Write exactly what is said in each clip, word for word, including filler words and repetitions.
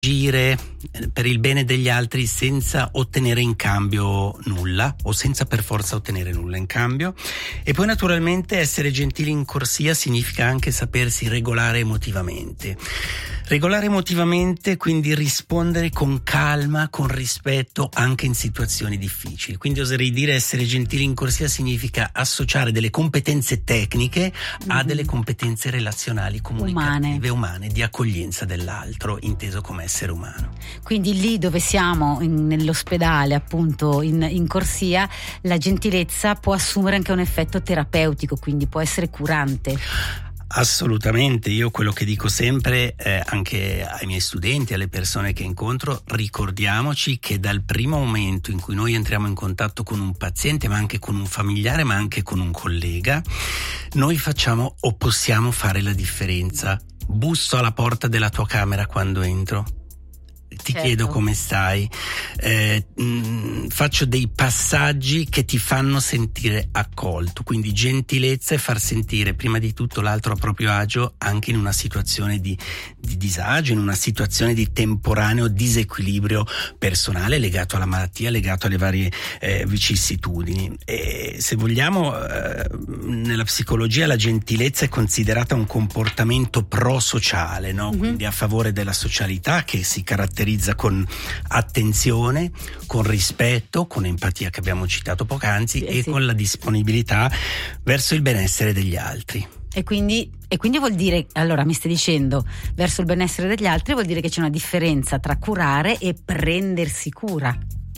agire per il bene degli altri senza ottenere in cambio nulla o senza per forza ottenere nulla in cambio. E poi naturalmente essere gentili in corsia significa anche sapersi regolare emotivamente. Regolare emotivamente, quindi rispondere con calma, con rispetto anche in situazioni difficili. Quindi oserei dire essere gentili in corsia significa associare delle competenze tecniche mm-hmm. a delle competenze relazionali, comunicative, umane. umane, di accoglienza dell'altro, inteso come essere umano. Quindi lì dove siamo, in, nell'ospedale appunto, in, in corsia, la gentilezza può assumere anche un effetto terapeutico, quindi può essere curante. Assolutamente, io quello che dico sempre eh, anche ai miei studenti, alle persone che incontro, ricordiamoci che dal primo momento in cui noi entriamo in contatto con un paziente, ma anche con un familiare, ma anche con un collega, noi facciamo o possiamo fare la differenza. Busso alla porta della tua camera quando entro. Ti certo. chiedo come stai, eh, mh, faccio dei passaggi che ti fanno sentire accolto, quindi gentilezza e far sentire prima di tutto l'altro a proprio agio anche in una situazione di, di disagio, in una situazione di temporaneo disequilibrio personale legato alla malattia, legato alle varie eh, vicissitudini. E se vogliamo, eh, nella psicologia la gentilezza è considerata un comportamento prosociale, no? Mm-hmm. Quindi a favore della socialità, che si caratterizza con attenzione, con rispetto, con empatia che abbiamo citato poc'anzi sì, e sì. con la disponibilità verso il benessere degli altri. E quindi, e quindi vuol dire, allora mi stai dicendo, verso il benessere degli altri vuol dire che c'è una differenza tra curare e prendersi cura.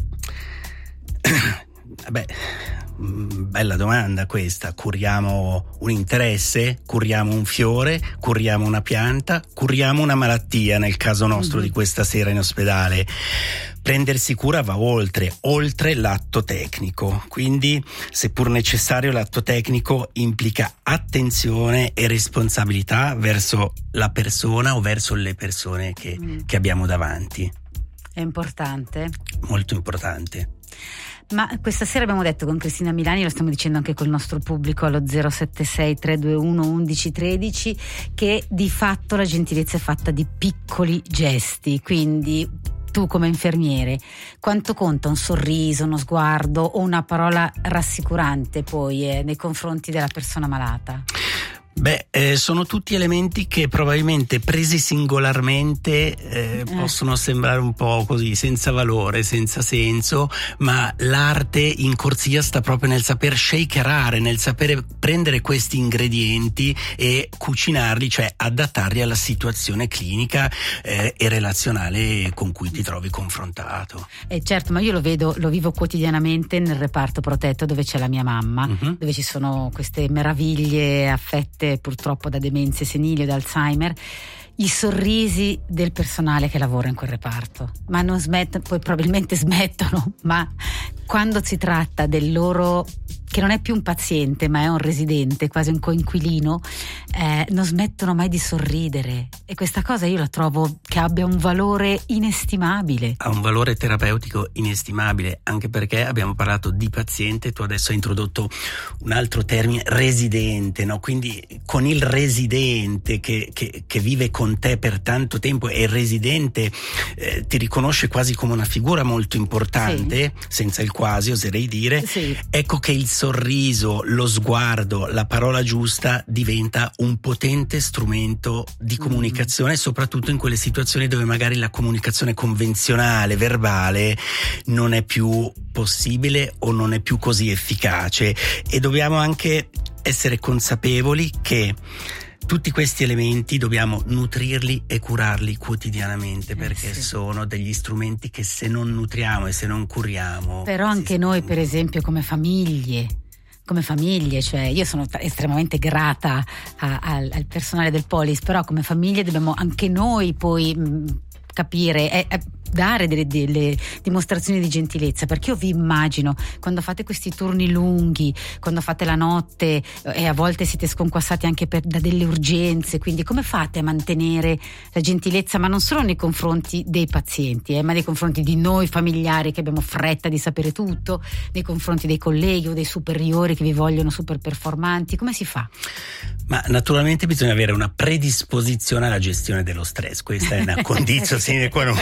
Beh, bella domanda questa. Curiamo un interesse, curiamo un fiore, curiamo una pianta, curiamo una malattia nel caso nostro mm-hmm. di questa sera in ospedale. Prendersi cura va oltre, oltre l'atto tecnico, quindi seppur necessario l'atto tecnico implica attenzione e responsabilità verso la persona o verso le persone che, mm. che abbiamo davanti. È importante. Molto importante. Ma questa sera abbiamo detto con Cristina Milani, lo stiamo dicendo anche col nostro pubblico allo zero sette sei tre due uno uno uno uno tre zero, che di fatto la gentilezza è fatta di piccoli gesti, quindi tu come infermiere, quanto conta un sorriso, uno sguardo o una parola rassicurante poi eh, nei confronti della persona malata? Beh, eh, sono tutti elementi che probabilmente presi singolarmente eh, eh. possono sembrare un po' così, senza valore, senza senso, ma l'arte in corsia sta proprio nel saper shakerare, nel sapere prendere questi ingredienti e cucinarli, cioè adattarli alla situazione clinica eh, e relazionale con cui ti trovi confrontato. Eh, certo, ma io lo vedo, lo vivo quotidianamente nel reparto protetto dove c'è la mia mamma, uh-huh. dove ci sono queste meraviglie affette purtroppo da demenze senili o da Alzheimer, i sorrisi del personale che lavora in quel reparto, ma non smettono, poi probabilmente smettono, ma quando si tratta del loro, che non è più un paziente ma è un residente, quasi un coinquilino, eh, non smettono mai di sorridere, e questa cosa io la trovo che abbia un valore inestimabile. Ha un valore terapeutico inestimabile, anche perché abbiamo parlato di paziente, tu adesso hai introdotto un altro termine, residente, no? Quindi con il residente che, che, che vive con te per tanto tempo, e il residente eh, ti riconosce quasi come una figura molto importante, sì. senza il quasi oserei dire, sì. ecco che il sorriso, lo sguardo, la parola giusta diventa un potente strumento di comunicazione, mm. soprattutto in quelle situazioni dove magari la comunicazione convenzionale, verbale, non è più possibile o non è più così efficace, e dobbiamo anche essere consapevoli che tutti questi elementi dobbiamo nutrirli e curarli quotidianamente, perché eh sì. sono degli strumenti che se non nutriamo e se non curiamo. Però anche noi, per esempio, come famiglie, come famiglie, cioè io sono estremamente grata a, a, al personale del Polis, però come famiglie dobbiamo anche noi poi mh, capire, è, è, dare delle, delle dimostrazioni di gentilezza, perché io vi immagino quando fate questi turni lunghi, quando fate la notte e a volte siete sconquassati anche per, da delle urgenze, quindi come fate a mantenere la gentilezza, ma non solo nei confronti dei pazienti, eh, ma nei confronti di noi familiari che abbiamo fretta di sapere tutto, nei confronti dei colleghi o dei superiori che vi vogliono super performanti? Come si fa? Ma naturalmente bisogna avere una predisposizione alla gestione dello stress, questa è una condizione sine qua non